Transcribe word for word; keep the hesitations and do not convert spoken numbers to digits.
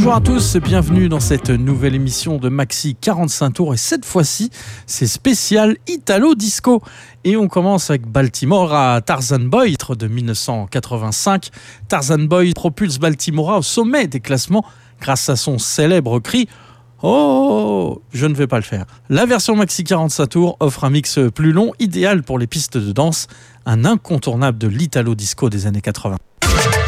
Bonjour à tous, bienvenue dans cette nouvelle émission de Maxi quarante-cinq tours et cette fois-ci c'est spécial Italo Disco et on commence avec Baltimore à Tarzan Boy de dix-neuf cent quatre-vingt-cinq. Tarzan Boy propulse Baltimore au sommet des classements grâce à son célèbre cri « Oh, je ne vais pas le faire ». La version Maxi quarante-cinq tours offre un mix plus long, idéal pour les pistes de danse, un incontournable de l'Italo Disco des années quatre-vingts.